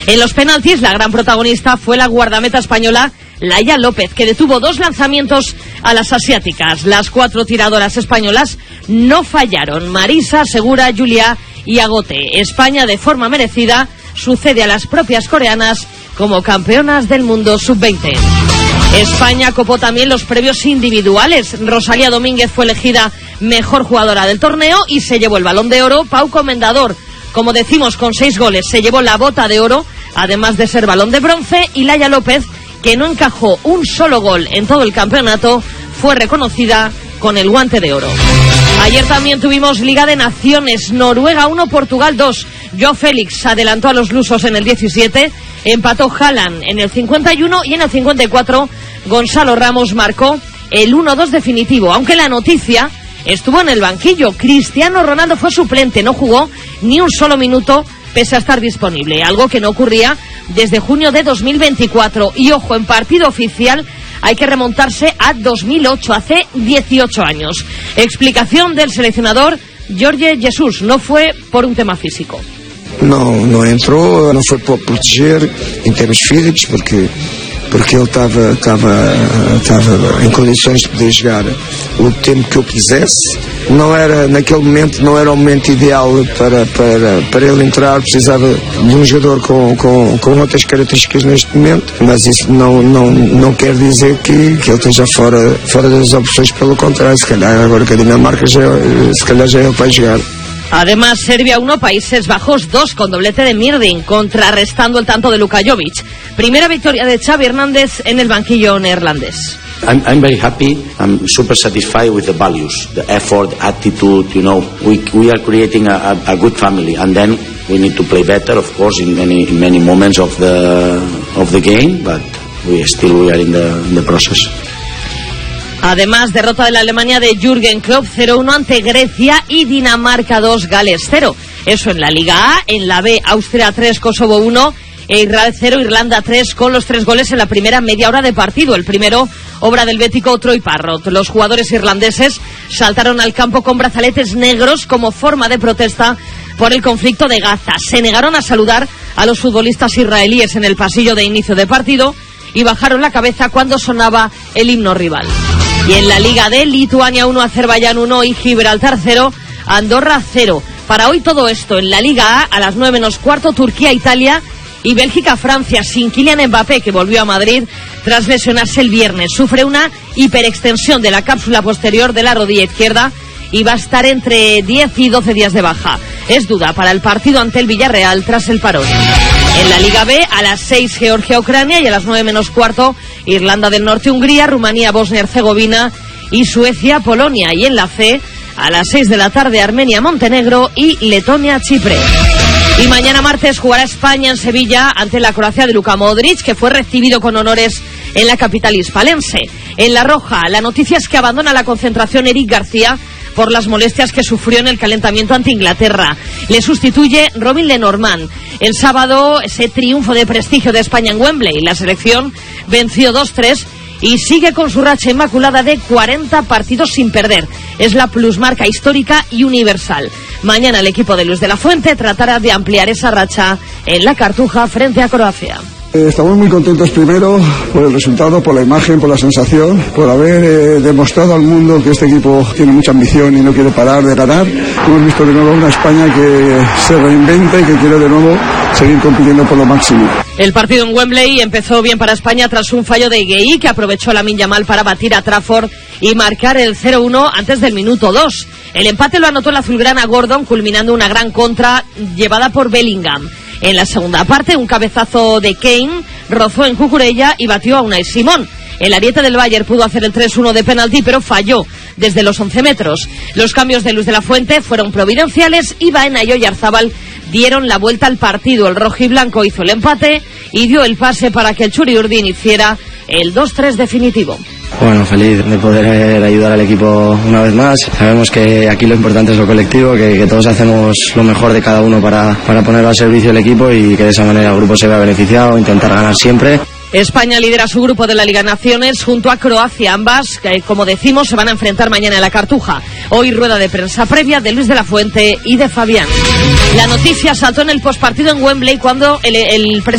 En los penaltis, la gran protagonista fue la guardameta española Laia López, que detuvo 2 lanzamientos a las asiáticas. Las 4 tiradoras españolas no fallaron: Marisa, Segura, Julia y Agote. España, de forma merecida, sucede a las propias coreanas como campeonas del mundo sub-20. España copó también los premios individuales. Rosalía Domínguez fue elegida mejor jugadora del torneo y se llevó el Balón de Oro. Pau Comendador, como decimos, con 6 goles, se llevó la Bota de Oro, además de ser Balón de Bronce. Y Laia López, que no encajó un solo gol en todo el campeonato, fue reconocida con el Guante de Oro. Ayer también tuvimos Liga de Naciones. Noruega 1, Portugal 2. Joao Félix adelantó a los lusos en el 17, empató Haaland en el 51 y en el 54 Gonzalo Ramos marcó el 1-2 definitivo, aunque la noticia estuvo en el banquillo. Cristiano Ronaldo fue suplente, no jugó ni un solo minuto pese a estar disponible, algo que no ocurría desde junio de 2024. Y ojo, en partido oficial hay que remontarse a 2008, hace 18 años. Explicación del seleccionador Jorge Jesus: no fue por un tema físico. Não entrou, não foi para proteger em termos físicos, porque ele estava em condições de poder jogar o tempo que eu quisesse. Não era, naquele momento, não era o momento ideal para ele entrar. Precisava de um jogador com outras características neste momento, mas isso não quer dizer que ele esteja fora das opções. Pelo contrário, se calhar agora que a Dinamarca se calhar já ele vai jogar. Además, Serbia 1, Países Bajos 2, con doblete de Mirdin, contrarrestando el tanto de Luka Jovic. Primera victoria de Xavi Hernández en el banquillo neerlandés. I'm very happy. I'm super satisfied with the values, the effort, the attitude. You know, we are creating a good family, and then we need to play better, of course, in many moments of the game, but we are in the process. Además, derrota de la Alemania de Jürgen Klopp 0-1 ante Grecia y Dinamarca 2, Gales 0. Eso en la Liga A. En la B, Austria 3, Kosovo 1 e Israel 0, Irlanda 3, con los 3 goles en la primera media hora de partido. El primero, obra del bético Troy Parrott. Los jugadores irlandeses saltaron al campo con brazaletes negros como forma de protesta por el conflicto de Gaza. Se negaron a saludar a los futbolistas israelíes en el pasillo de inicio de partido y bajaron la cabeza cuando sonaba el himno rival. Y en la Liga D, Lituania 1, Azerbaiyán 1 y Gibraltar 0, Andorra 0. Para hoy todo esto en la Liga A las 9 menos cuarto, Turquía, Italia y Bélgica, Francia, sin Kylian Mbappé, que volvió a Madrid tras lesionarse el viernes. Sufre una hiperextensión de la cápsula posterior de la rodilla izquierda y va a estar entre 10 y 12 días de baja. Es duda para el partido ante el Villarreal tras el parón. En la Liga B, a las 6, Georgia, Ucrania, y a las 9 menos cuarto, Irlanda del Norte, Hungría, Rumanía, Bosnia, Herzegovina y Suecia, Polonia. Y en la C, a las 6 de la tarde, Armenia, Montenegro y Letonia, Chipre. Y mañana martes jugará España en Sevilla ante la Croacia de Luka Modric, que fue recibido con honores en la capital hispalense. En la roja, la noticia es que abandona la concentración Eric García por las molestias que sufrió en el calentamiento ante Inglaterra. Le sustituye Robin Lenormand. El sábado, ese triunfo de prestigio de España en Wembley. La selección venció 2-3 y sigue con su racha inmaculada de 40 partidos sin perder. Es la plusmarca histórica y universal. Mañana el equipo de Luis de la Fuente tratará de ampliar esa racha en la Cartuja frente a Croacia. Estamos muy contentos, primero por el resultado, por la imagen, por la sensación, por haber demostrado al mundo que este equipo tiene mucha ambición y no quiere parar de ganar. Hemos visto de nuevo una España que se reinventa y que quiere de nuevo seguir compitiendo por lo máximo. El partido en Wembley empezó bien para España tras un fallo de Gueye, que aprovechó Lamine Yamal para batir a Trafford y marcar el 0-1 antes del minuto 2. El empate lo anotó el azulgrana Gordon, culminando una gran contra llevada por Bellingham. En la segunda parte, un cabezazo de Kane rozó en Cucurella y batió a Unai Simón. El ariete del Bayern pudo hacer el 3-1 de penalti, pero falló desde los 11 metros. Los cambios de Luis de la Fuente fueron providenciales y Baena y Oyarzábal dieron la vuelta al partido. El rojiblanco hizo el empate y dio el pase para que el Churi Urdin hiciera el 2-3 definitivo. Bueno, feliz de poder ayudar al equipo una vez más. Sabemos que aquí lo importante es lo colectivo, que todos hacemos lo mejor de cada uno para ponerlo al servicio del equipo y que de esa manera el grupo se vea beneficiado, intentar ganar siempre. España lidera su grupo de la Liga Naciones junto a Croacia. Ambas, como decimos, se van a enfrentar mañana en la Cartuja. Hoy rueda de prensa previa de Luis de la Fuente y de Fabián. La noticia saltó en el postpartido en Wembley cuando el presidente